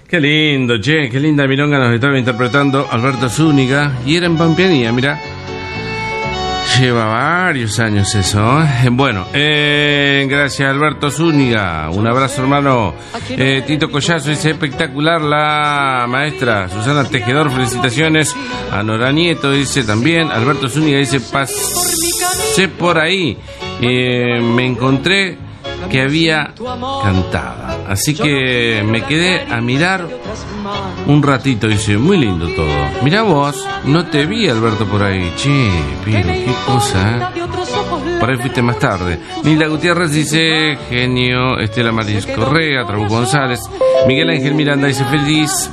Qué lindo, che, qué linda milonga nos estaba interpretando Alberto Zúñiga. Y era en Pampeanía, mirá. Lleva varios años eso, ¿eh? Bueno, gracias Alberto Zúñiga. Un abrazo, hermano. Tito Collazo dice: espectacular la maestra Susana Tejedor, felicitaciones. A Nora Nieto dice también. Alberto Zúñiga dice: pasé por ahí, me encontré que había cantada, así que me quedé a mirar un ratito. Dice: muy lindo todo. Mirá vos, no te vi, Alberto, por ahí. Che, pero qué cosa, ¿eh? Por ahí fuiste más tarde. Nilda Gutiérrez dice: genio. Estela Maris Correa, Trabuco González. Miguel Ángel Miranda dice: feliz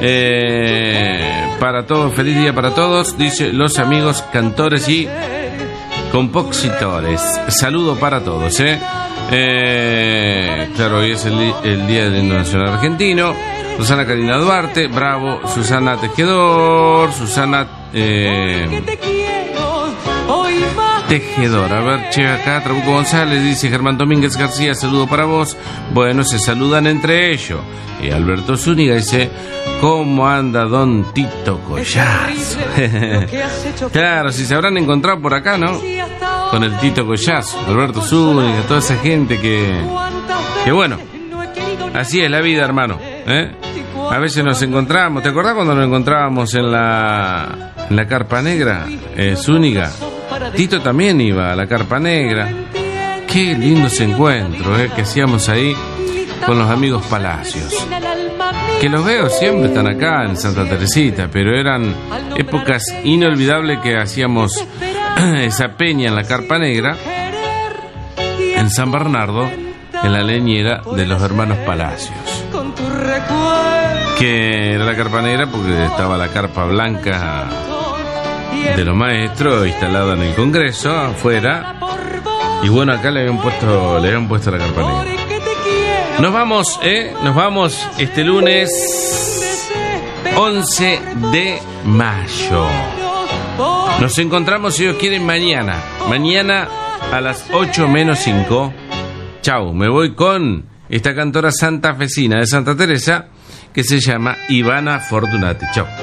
para todos, feliz día para todos. Dice: los amigos cantores y compositores. Saludo para todos, claro, hoy es el Día del Himno Nacional Argentino. Susana Karina Duarte, bravo. Susana Tejedor, Susana Tejedor. A ver, che, acá Trabuco González dice: Germán Domínguez García, saludo para vos. Bueno, se saludan entre ellos. Y Alberto Zúñiga dice: ¿cómo anda don Tito Collazo? Claro, si se habrán encontrado por acá, ¿no? Con el Tito Collazo, Alberto Zúñiga, toda esa gente que bueno, así es la vida, hermano, ¿eh? A veces nos encontramos. ¿Te acordás cuando nos encontrábamos en la Carpa Negra? Zúñiga, Tito también iba a la Carpa Negra. Qué lindos encuentros que hacíamos ahí con los amigos Palacios, que los veo siempre, están acá en Santa Teresita, pero eran épocas inolvidables que hacíamos esa peña en la Carpa Negra, en San Bernardo, en la leñera de los hermanos Palacios, que era la Carpa Negra porque estaba la carpa blanca de los maestros instalada en el Congreso afuera, y bueno, acá le habían puesto la Carpa Negra. Nos vamos este lunes 11 de mayo. Nos encontramos, si Dios quiere, mañana a las 8 menos 5. Chau, me voy con esta cantora santafesina de Santa Teresa que se llama Ivana Fortunati. Chau.